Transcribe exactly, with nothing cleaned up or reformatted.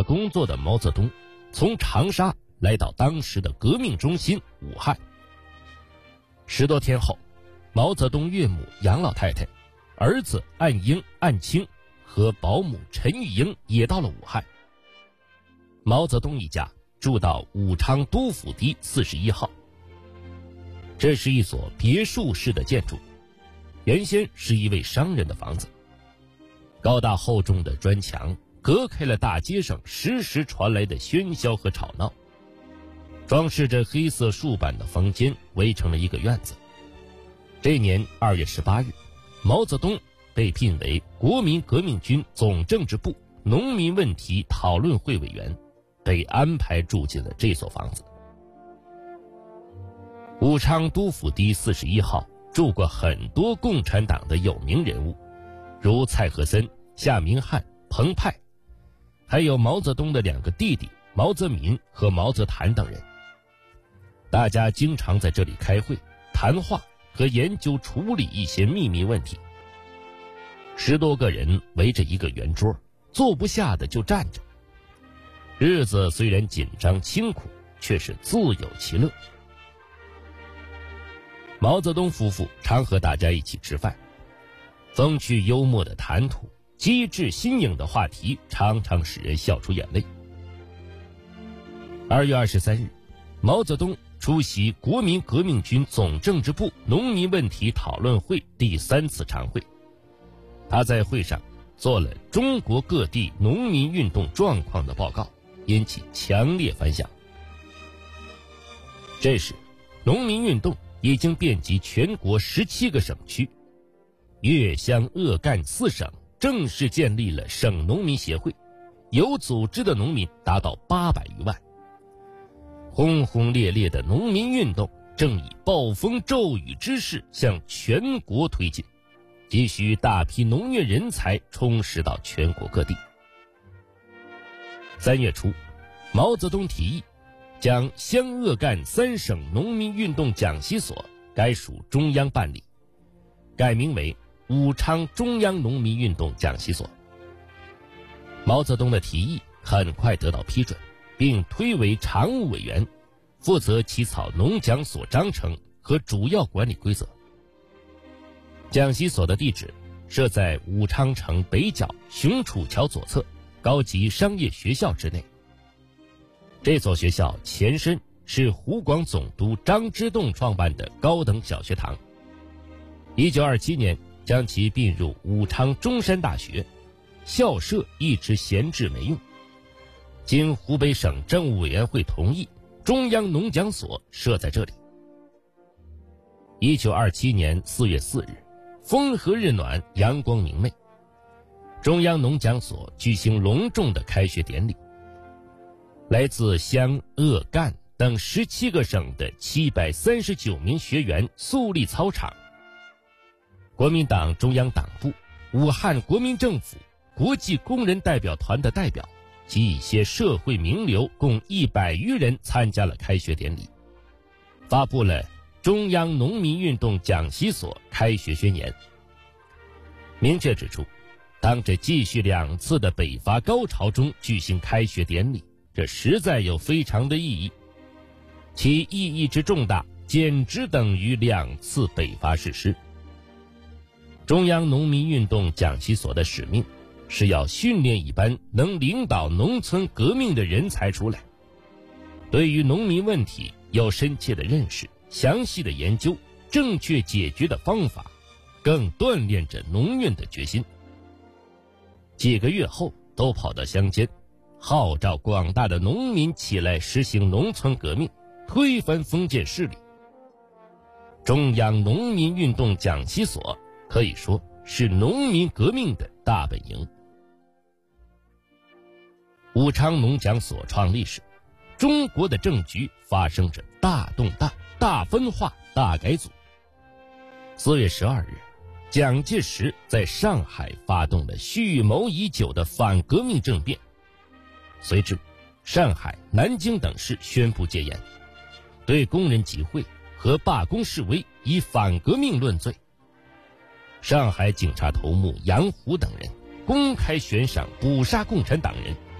察工作的毛泽东从长沙来到当时的革命中心武汉。十多天后，毛泽东岳母杨老太太、儿子岸英、岸青和保姆陈玉英也到了武汉。毛泽东一家住到武昌都府第四十一号，这是一所别墅式的建筑，原先是一位商人的房子。高大厚重的砖墙隔开了大街上时时传来的喧嚣和吵闹，装饰着黑色树板的房间围成了一个院子。这年二月十八日，毛泽东被聘为国民革命军总政治部农民问题讨论会委员，被安排住进了这所房子。武昌都府第四十一号住过很多共产党的有名人物，如蔡和森、夏明翰、彭湃，还有毛泽东的两个弟弟毛泽民和毛泽谭等人。大家经常在这里开会、谈话和研究处理一些秘密问题。十多个人围着一个圆桌，坐不下的就站着。日子虽然紧张清苦，却是自有其乐。毛泽东夫妇常和大家一起吃饭，风趣幽默的谈吐，机智新颖的话题，常常使人笑出眼泪。二月二十三日，毛泽东出席国民革命军总政治部农民问题讨论会第三次常会。他在会上做了中国各地农民运动状况的报告，引起强烈反响。这时，农民运动已经遍及全国十七个省区，粤湘鄂赣四省正式建立了省农民协会，有组织的农民达到八百余万。轰轰烈烈的农民运动正以暴风骤雨之势向全国推进，急需大批农业人才充实到全国各地。三月初，毛泽东提议将湘鄂赣三省农民运动讲习所改属中央办理，改名为武昌中央农民运动讲习所。毛泽东的提议很快得到批准，并推为常务委员，负责起草农讲所章程和主要管理规则。讲习所的地址设在武昌城北角熊楚桥左侧高级商业学校之内。这所学校前身是湖广总督张之洞创办的高等小学堂，一九二七年将其并入武昌中山大学，校舍一直闲置没用。经湖北省政务委员会同意，中央农讲所设在这里。一九二七年四月四日，风和日暖，阳光明媚，中央农讲所举行隆重的开学典礼。来自湘鄂赣等十七个省的七百三十九名学员肃立操场。国民党中央党部、武汉国民政府、国际工人代表团的代表及一些社会名流共一百余人参加了开学典礼，发布了中央农民运动讲习所开学宣言，明确指出，当着继续两次的北伐高潮中举行开学典礼，这实在有非常的意义，其意义之重大，简直等于两次北伐誓师。中央农民运动讲习所的使命是要训练一般能领导农村革命的人才出来，对于农民问题有深切的认识、详细的研究、正确解决的方法，更锻炼着农运的决心。几个月后，都跑到乡间，号召广大的农民起来实行农村革命，推翻封建势力。中央农民运动讲习所可以说是农民革命的大本营。武昌农讲所创立时，中国的政局发生着大动荡、大分化、大改组。四月十二日，蒋介石在上海发动了蓄谋已久的反革命政变，随之上海、南京等市宣布戒严，对工人集会和罢工示威以反革命论罪。上海警察头目杨虎等人公开悬赏捕杀共产党人，